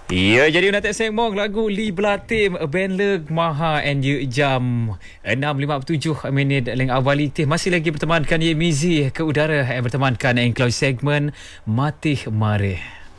Ya, jadi nak segmen lagu Lee Blatim Ben Leg Maha and Ye jam 6.57 minit leng awali teh masih lagi bertemankan Ye Mizi ke udara yang bertemankan engkau segmen Matih Mare.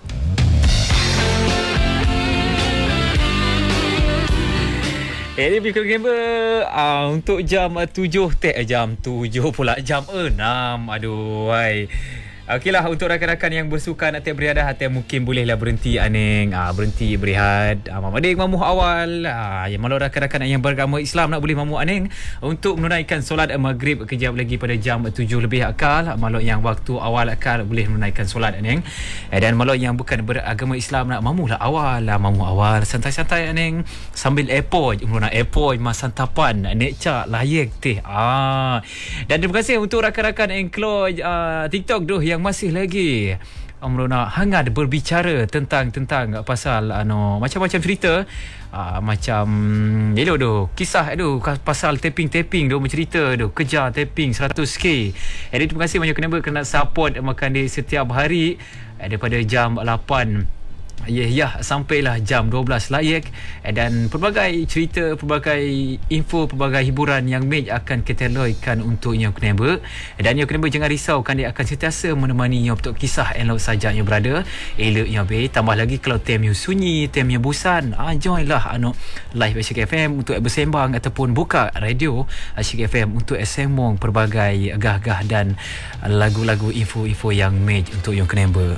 Ini Pikul Gamer untuk jam 7 jam 7 pula jam 6. Aduh, wai. Okeylah, untuk rakan-rakan yang bersukan atau beriadah atau mungkin bolehlah berhenti aning berhenti berehat mamading mamuh awal yang malu rakan-rakan yang beragama Islam nak boleh mamuh aning untuk menunaikan solat maghrib kejap lagi pada jam 7 lebih akal. Malu yang waktu awal akal boleh menunaikan solat aning, dan malu yang bukan beragama Islam nak mamuhlah mamuh awal santai-santai aning sambil epoj nak epoj mas santapan nekca layak teh dan terima kasih untuk rakan-rakan engklo TikTok doh yang masih lagi nak hangat berbicara tentang pasal macam-macam cerita macam elok doh kisah doh pasal taping doh mencerita doh kejar taping 100k. Jadi terima kasih banyak kena support makan di setiap hari daripada jam 8 sampailah jam 12 layak, dan pelbagai cerita, pelbagai info, pelbagai hiburan yang Mej akan keteloikan untuk Nyo Kneba. Dan Nyo Kneba jangan risau kan, dia akan sentiasa menemani Nyo untuk kisah elok saja Nyo berada. Elok Nyo be, tambah lagi kalau tem Nyo sunyi, tem Nyo bosan, joinlah live Asyik FM untuk bersembang ataupun buka radio Asyik FM untuk sembang pelbagai gah-gah dan lagu-lagu info-info yang Mej untuk Nyo Kneba.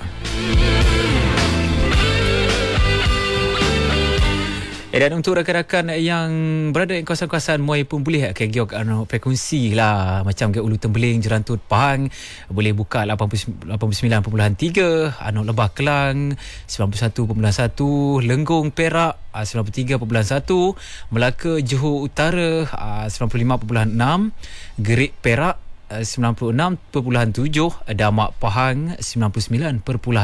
Dan untuk rakan-rakan yang berada di kawasan-kawasan Muai pun boleh giok frekuensi lah macam ke Ulu Tembeling, Jerantut, Pahang boleh buka 89.3, Lebah Kelang 91.1, Lenggong Perak 93.1, Melaka Johor Utara 95.6, Gerik Perak 96.7, Damak Pahang 99.9,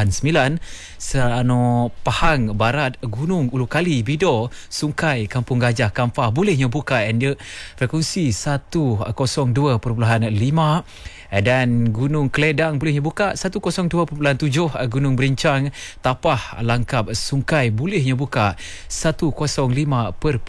Pahang Barat, Gunung Ulu Kali, Bidor, Sungai, Kampung Gajah, Kampar boleh Nyo buka and frekuensi 102.5, dan Gunung Keledang boleh Nyo buka 102.7, Gunung Berincang, Tapah, Langkap, Sungai boleh Nyo buka 105.1.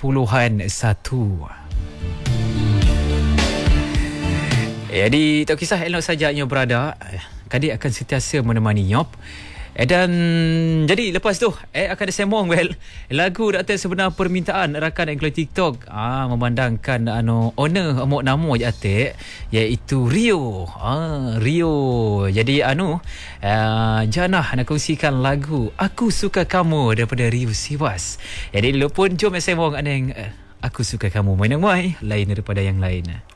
Jadi tak kisah elok saja Nyo berada, Kadik akan sentiasa menemani Nyop. Dan jadi lepas tu akan disembang lagu Dr. sebenar permintaan rakan engkau TikTok memandangkan owner amok nama atik iaitu Rio. Jadi Janah nak kongsikan lagu Aku Suka Kamu daripada Rio Siwas. Jadi lu pun jom sembang aneng Aku Suka Kamu, main lain daripada yang lain.